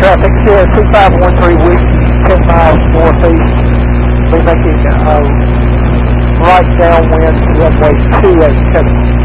traffic here, 2513 Wheat, 10 miles northeast. We're making right downwind runway 28 heading.